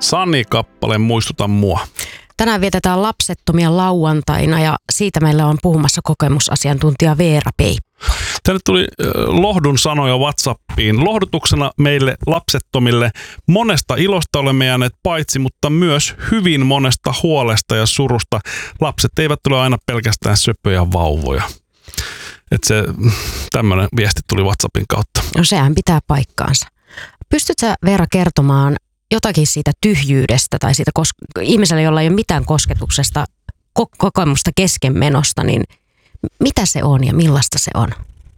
Sani-kappale Muistuta mua. Tänään vietetään lapsettomia lauantaina ja siitä meillä on puhumassa kokemusasiantuntija Veera Peippo. Tänne tuli lohdun sanoja WhatsAppiin. Lohdutuksena meille lapsettomille monesta ilosta olemme jääneet paitsi, mutta myös hyvin monesta huolesta ja surusta. Lapset eivät ole aina pelkästään söpöjä vauvoja. Että se tämmöinen viesti tuli WhatsAppin kautta. No sehän pitää paikkaansa. Pystytkö Veera kertomaan jotakin siitä tyhjyydestä tai siitä ihmiselle, jolla ei ole mitään kosketuksesta, kokemusta keskenmenosta, niin mitä se on ja millaista se on?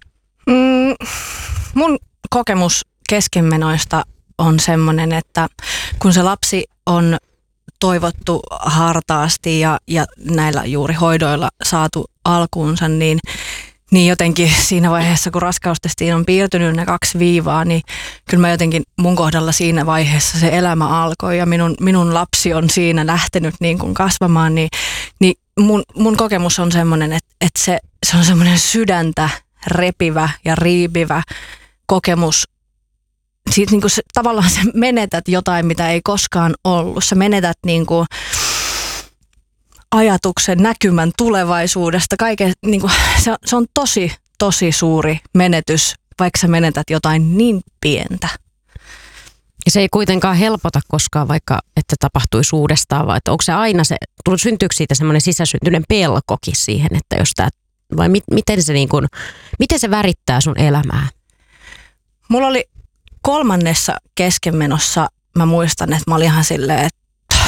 Mun kokemus keskenmenoista on semmoinen, että kun se lapsi on toivottu hartaasti ja näillä juuri hoidoilla saatu alkuunsa, niin jotenkin siinä vaiheessa, kun raskaustestiin on piirtynyt ne 2 viivaa, niin kyllä mä jotenkin mun kohdalla siinä vaiheessa se elämä alkoi ja minun lapsi on siinä lähtenyt niin kuin kasvamaan, niin mun kokemus on semmoinen, että se on semmoinen sydäntä repivä ja riipivä kokemus. Siitä niin kuin tavallaan sä menetät jotain, mitä ei koskaan ollut. Sä menetät niin kuin ajatuksen, näkymän tulevaisuudesta. Niin kuin, se on tosi suuri menetys, vaikka sä menetät jotain niin pientä. Ja se ei kuitenkaan helpota koskaan, vaikka että tapahtuisi uudestaan, vai onko se aina syntyykö siitä semmoinen sisäsyntyinen pelkokin siihen, että jos tämä, vai miten se värittää sun elämää? Mulla oli 3. keskenmenossa, mä muistan, että mä olin ihan silleen, että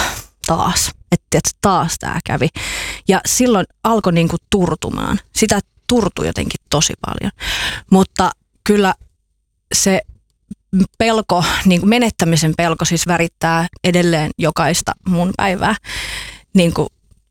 taas tää kävi. Ja silloin alkoi niinku turtumaan. Sitä turtui jotenkin tosi paljon. Mutta kyllä se pelko, niinku menettämisen pelko siis värittää edelleen jokaista mun päivää niinku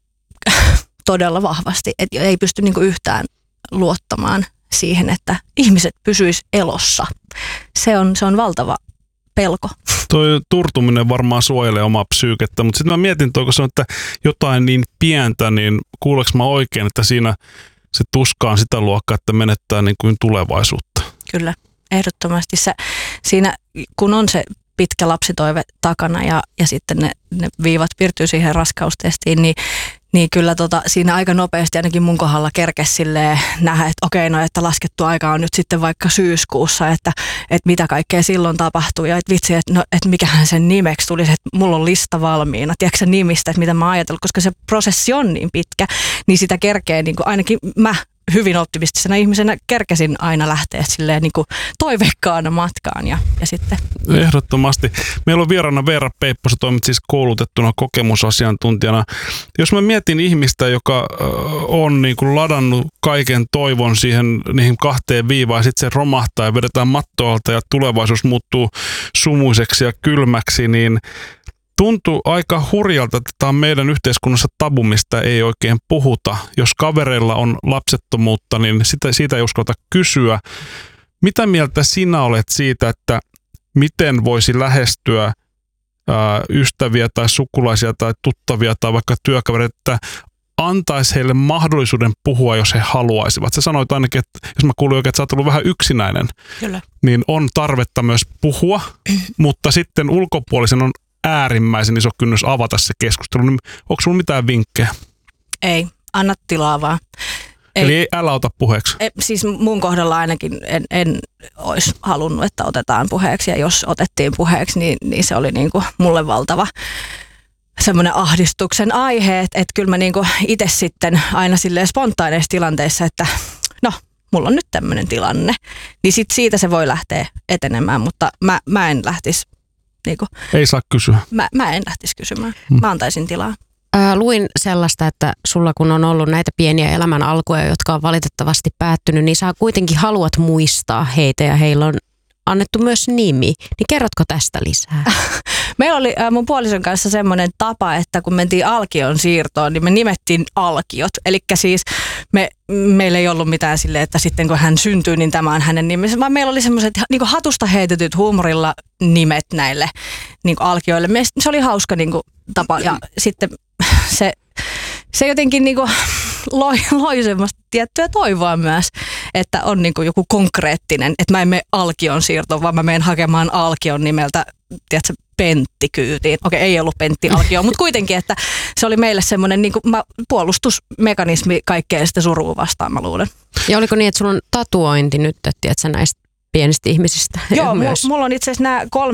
todella vahvasti. Et ei pysty niinku yhtään luottamaan siihen, että ihmiset pysyis elossa. Se on valtava pelko. Toi turtuminen varmaan suojelee omaa psyykettä, mutta sitten mä mietin kun se on, että jotain niin pientä, niin kuuleeko mä oikein, että siinä se tuska on sitä luokkaa, että menettää niin kuin tulevaisuutta? Kyllä, ehdottomasti. Siinä kun on se pitkä lapsitoive takana ja sitten ne viivat piirtyy siihen raskaustestiin, niin kyllä siinä aika nopeasti ainakin mun kohdalla kerkesi silleen nähdä, että okei, no että laskettu aika on nyt sitten vaikka syyskuussa, että mitä kaikkea silloin tapahtuu ja että vitsi, että mikähän sen nimeksi tulisi, että mulla on lista valmiina, tiedätkö sä nimistä, että mitä mä ajatellut, koska se prosessi on niin pitkä, niin sitä kerkee niin kuin ainakin mä hyvin optimistisena ihmisenä kerkesin aina lähteä silleen niin kuin toiveikkaana matkaan ja sitten. Ehdottomasti. Meillä on vieraana Veera Peippo, sä toimit siis koulutettuna kokemusasiantuntijana. Jos mä mietin ihmistä, joka on niin kuin ladannut kaiken toivon niihin 2 viivaan ja sitten se romahtaa ja vedetään mattoalta ja tulevaisuus muuttuu sumuiseksi ja kylmäksi, niin tuntuu aika hurjalta, että tämä on meidän yhteiskunnassa tabu, mistä ei oikein puhuta. Jos kavereilla on lapsettomuutta, niin siitä ei uskota kysyä. Mitä mieltä sinä olet siitä, että miten voisi lähestyä ystäviä tai sukulaisia tai tuttavia tai vaikka työkavereita, että antaisi heille mahdollisuuden puhua, jos he haluaisivat? Sä sanoit ainakin, että jos mä kuulin oikein, että sä oot ollut vähän yksinäinen, Kyllä. Niin on tarvetta myös puhua, mutta sitten ulkopuolisen on äärimmäisen iso kynnys avata se keskustelu. Onko sulla mitään vinkkejä? Ei, anna tilaa vaan. Eli älä ota puheeksi? Siis mun kohdalla ainakin en olisi halunnut, että otetaan puheeksi. Ja jos otettiin puheeksi, niin se oli niinku mulle valtava semmoinen ahdistuksen aihe. Että kyllä mä niinku itse sitten aina silleen spontaaneissa tilanteissa, että no, mulla on nyt tämmöinen tilanne. Niin sit siitä se voi lähteä etenemään, mutta mä en lähtisi. Ei saa kysyä. Mä en lähtisi kysymään. Mä antaisin tilaa. Luin sellaista, että sulla kun on ollut näitä pieniä elämän alkuja, jotka on valitettavasti päättynyt, niin sä kuitenkin haluat muistaa heitä ja heillä on annettu myös nimi. Niin kerrotko tästä lisää? Meillä oli mun puolison kanssa semmoinen tapa, että kun mentiin Alkion siirtoon, niin me nimettiin Alkiot. Eli siis meillä ei ollut mitään silleen, että sitten kun hän syntyy, niin tämä on hänen nimensä. Vaan meillä oli semmoiset niin kuin hatusta heitetyt huumorilla nimet näille niin kuin Alkioille. Se oli hauska niin kuin tapa ja sitten se jotenkin niin kuin loi semmoista tiettyä toivoa myös, että on niin kuin joku konkreettinen, että mä en mene Alkion siirtoon, vaan mä menen hakemaan Alkion nimeltä, tiedätkö, Pentti kyytiin. Okei, ei ollut Pentti Alkio, mutta kuitenkin, että se oli meille semmoinen niin kuin puolustusmekanismi kaikkea sitä surua vastaan, mä luulen. Ja oliko niin, että sulla on tatuointi nyt, että tiedätkö, näistä pienistä ihmisistä? Joo, mulla on itse asiassa nämä 3